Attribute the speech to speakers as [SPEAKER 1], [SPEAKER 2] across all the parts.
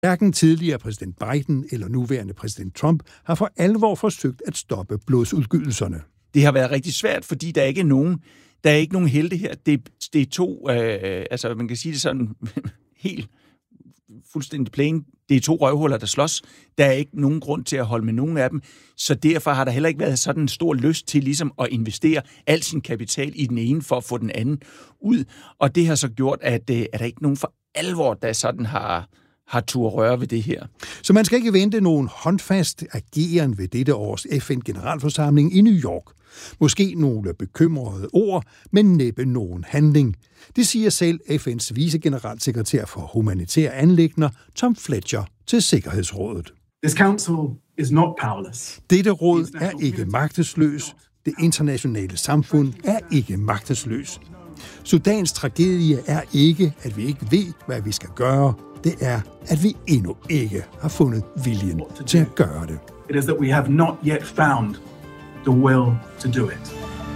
[SPEAKER 1] Hverken tidligere præsident Biden eller nuværende præsident Trump har for alvor forsøgt at stoppe blodsudgydelserne.
[SPEAKER 2] Det har været rigtig svært, fordi der er ikke nogen helte her. Det er to, man kan sige det sådan helt fuldstændig plain. Det er to røvhuller, der slås. Der er ikke nogen grund til at holde med nogen af dem. Så derfor har der heller ikke været sådan en stor lyst til ligesom at investere al sin kapital i den ene for at få den anden ud. Og det har så gjort, at der ikke nogen for alvor, der sådan har tur røre ved det her.
[SPEAKER 1] Så man skal ikke vente nogen håndfast ageren ved dette års FN-generalforsamling i New York. Måske nogle bekymrede ord, men næppe nogen handling. Det siger selv FN's vicegeneralsekretær for humanitære anliggender, Tom Fletcher, til Sikkerhedsrådet.
[SPEAKER 3] This council is not powerless.
[SPEAKER 1] Dette råd er ikke magtesløs. Det internationale samfund er ikke magtesløs. Sudans tragedie er ikke, at vi ikke ved, hvad vi skal gøre. Det er, at vi endnu ikke har fundet viljen til at gøre det.
[SPEAKER 3] It is that we have not yet found the will to do it.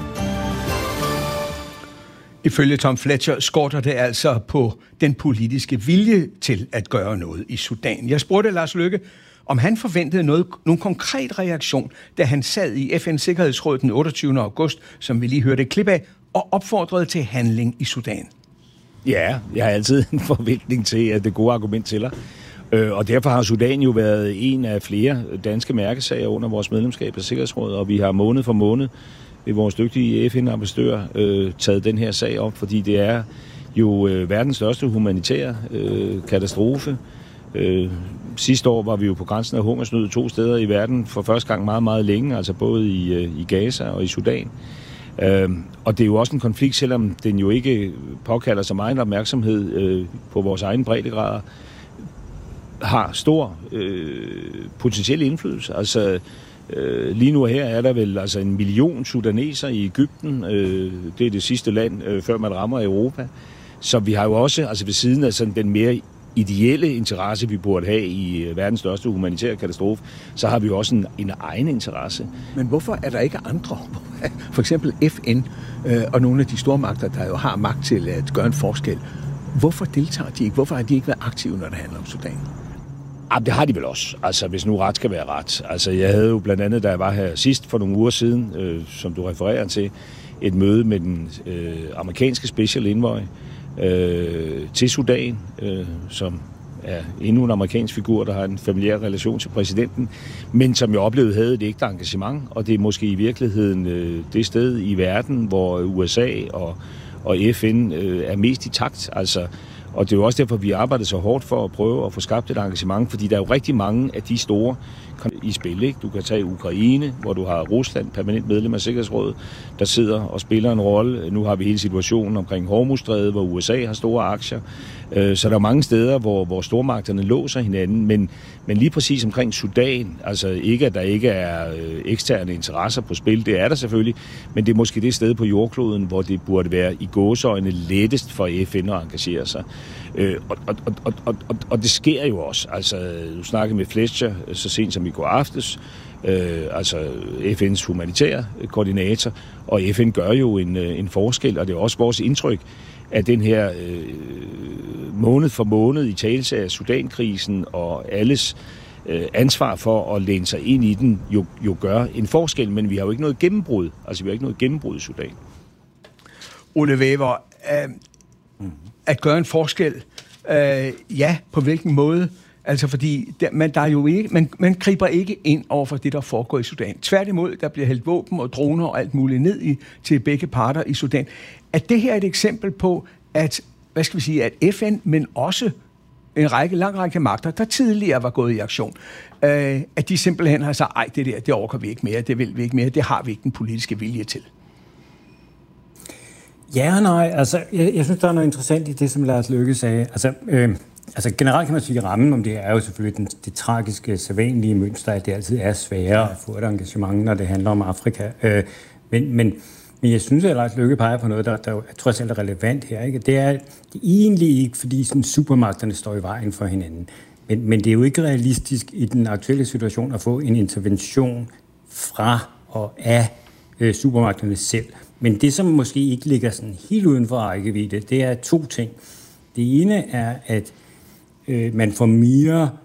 [SPEAKER 4] Ifølge Tom Fletcher skorter det altså på den politiske vilje til at gøre noget i Sudan. Jeg spurgte Lars Løkke, om han forventede nogen konkret reaktion, da han sad i FN's Sikkerhedsråd den 28. august, som vi lige hørte et klip af, og opfordrede til handling i Sudan.
[SPEAKER 5] Ja, jeg har altid en forventning til, at det gode argument tæller. Og derfor har Sudan jo været en af flere danske mærkesager under vores medlemskab af Sikkerhedsrådet, og vi har måned for måned ved vores dygtige FN-ambassadør taget den her sag op, fordi det er jo verdens største humanitære katastrofe. Sidste år var vi jo på grænsen af hungersnød 2 steder i verden for første gang meget, meget længe, altså både i Gaza og i Sudan. Og det er jo også en konflikt, selvom den jo ikke påkalder så meget opmærksomhed på vores egen breddegrader, har stor potentiel indflydelse. Altså lige nu her er der vel altså 1 million sudaneser i Egypten. Det er det sidste land, før man rammer Europa. Så vi har jo også, altså ved siden af sådan den mere ideelle interesse, vi burde have i verdens største humanitære katastrofe, så har vi jo også en egen interesse.
[SPEAKER 4] Men hvorfor er der ikke andre? For eksempel FN og nogle af de store magter, der jo har magt til at gøre en forskel. Hvorfor deltager de ikke? Hvorfor har de ikke været aktive, når det handler om Sudan?
[SPEAKER 5] Det har de vel også, altså hvis nu ret skal være ret. Altså jeg havde jo blandt andet, da jeg var her sidst for nogle uger siden, som du refererer til, et møde med den amerikanske special envoy til Sudan, som er endnu en amerikansk figur, der har en familiær relation til præsidenten, men som jeg oplevede havde et ægte engagement, og det er måske i virkeligheden det sted i verden, hvor USA og FN er mest i takt, altså. Og det er jo også derfor, vi arbejder så hårdt for at prøve at få skabt et engagement, fordi der er jo rigtig mange af de store i spil, ikke? Du kan tage Ukraine, hvor du har Rusland, permanent medlem af Sikkerhedsrådet, der sidder og spiller en rolle. Nu har vi hele situationen omkring Hormuzstrædet, hvor USA har store aktier. Så der er mange steder, hvor stormagterne låser hinanden, men lige præcis omkring Sudan, altså ikke, at der ikke er eksterne interesser på spil, det er der selvfølgelig, men det er måske det sted på jordkloden, hvor det burde være i gåseøjne lettest for FN at engagere sig. Og det sker jo også. Altså, du snakkede med Fletcher så sent som i går aftes, altså FN's humanitære koordinator, og FN gør jo en forskel, og det er også vores indtryk, at den her måned for måned i talelse af Sudankrisen og alles ansvar for at læne sig ind i den, jo gør en forskel, men vi har jo ikke noget gennembrud. Altså, vi har ikke noget gennembrud i Sudan.
[SPEAKER 4] Ole Wever, at gøre en forskel, ja, på hvilken måde? Altså, fordi der er jo ikke, man griber ikke ind over for det, der foregår i Sudan. Tværtimod, der bliver hældt våben og droner og alt muligt ned til begge parter i Sudan. Er det her et eksempel på, at, at FN, men også en lang række magter, der tidligere var gået i aktion, at de simpelthen har sagt, ej, det orker vi ikke mere, det vil vi ikke mere, det har vi ikke den politiske vilje til?
[SPEAKER 6] Ja og nej, altså jeg synes, der er noget interessant i det, som Lars Løkke sagde. Altså generelt kan man sige, at rammen om det er jo selvfølgelig det tragiske, sædvanlige mønster, at det altid er sværere at få et engagement, når det handler om Afrika. Men jeg synes, at Lars Løkke peger på noget, der trods alt er relevant her. Ikke? Det er egentlig ikke, fordi sådan, supermagterne står i vejen for hinanden. Men det er jo ikke realistisk i den aktuelle situation at få en intervention fra og af supermagterne selv. Men det, som måske ikke ligger sådan helt uden for rækkevidde, det er 2 ting. Det ene er, at man får mere